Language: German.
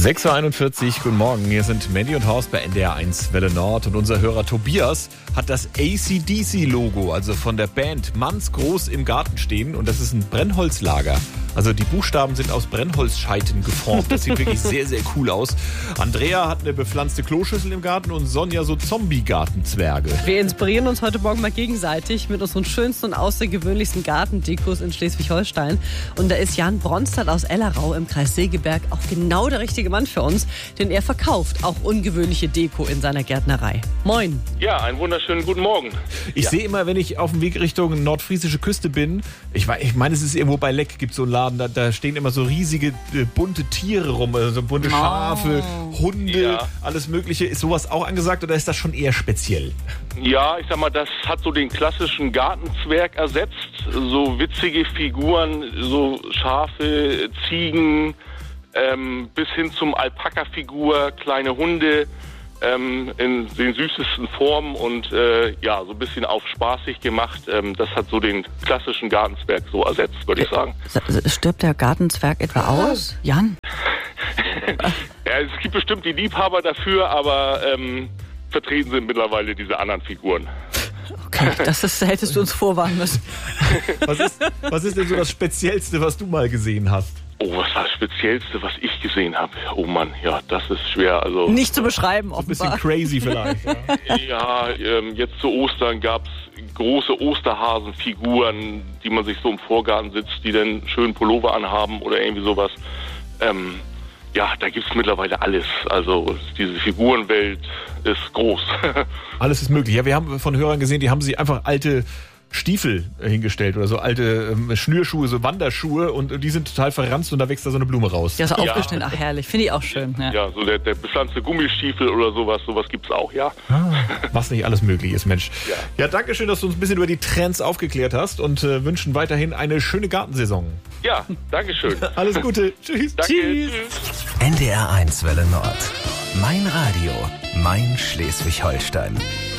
6.41 Uhr, guten Morgen. Hier sind Mandy und Horst bei NDR 1 Welle Nord. Und unser Hörer Tobias hat das AC/DC-Logo, also von der Band, mannsgroß im Garten stehen. Und das ist ein Brennholzlager. Also die Buchstaben sind aus Brennholzscheiten geformt. Das sieht wirklich sehr, sehr cool aus. Andrea hat eine bepflanzte Kloschüssel im Garten und Sonja so Zombie-Gartenzwerge. Wir inspirieren uns heute Morgen mal gegenseitig mit unseren schönsten und außergewöhnlichsten Gartendekos in Schleswig-Holstein. Und da ist Jan Bronstadt aus Ellerau im Kreis Segeberg auch genau der richtige Mann für uns, denn er verkauft auch ungewöhnliche Deko in seiner Gärtnerei. Moin. Ja, einen wunderschönen guten Morgen. Ich sehe immer, wenn ich auf dem Weg Richtung nordfriesische Küste bin, ich meine, es ist irgendwo bei Leck, gibt es so einen Laden, da stehen immer so riesige bunte Tiere rum, also bunte Schafe, Hunde, alles Mögliche. Ist sowas auch angesagt oder ist das schon eher speziell? Ja, ich sag mal, das hat so den klassischen Gartenzwerg ersetzt. So witzige Figuren, so Schafe, Ziegen, bis hin zum Alpaka-Figur, kleine Hunde, in den süßesten Formen und so ein bisschen auf spaßig gemacht. Das hat so den klassischen Gartenzwerg so ersetzt, würde ich sagen. Stirbt der Gartenzwerg etwa aus, Jan? Ja, es gibt bestimmt die Liebhaber dafür, aber vertreten sind mittlerweile diese anderen Figuren. Okay, hättest du uns vorwarnen müssen. Was ist denn so das Speziellste, was du mal gesehen hast? Oh, was war das Speziellste, was ich gesehen habe? Oh Mann, ja, das ist schwer. Also nicht zu beschreiben, Ein offenbar. bisschen crazy vielleicht. Ja, jetzt zu Ostern gab's große Osterhasenfiguren, die man sich so im Vorgarten sitzt, die dann schön Pullover anhaben oder irgendwie sowas. Da gibt's mittlerweile alles. Also diese Figurenwelt ist groß. Alles ist möglich. Ja, wir haben von Hörern gesehen, die haben sich einfach alte Stiefel hingestellt oder so alte Schnürschuhe, so Wanderschuhe und die sind total verranzt und da wächst da so eine Blume raus. Ja, so aufgestellt, ach herrlich, finde ich auch schön. Ja, so der bepflanzte Gummistiefel oder sowas gibt's auch, ja. Was nicht alles möglich ist, Mensch. Ja, danke schön, dass du uns ein bisschen über die Trends aufgeklärt hast und wünschen weiterhin eine schöne Gartensaison. Ja, danke schön. Alles Gute. Tschüss. Danke, tschüss. NDR 1 Welle Nord. Mein Radio, mein Schleswig-Holstein.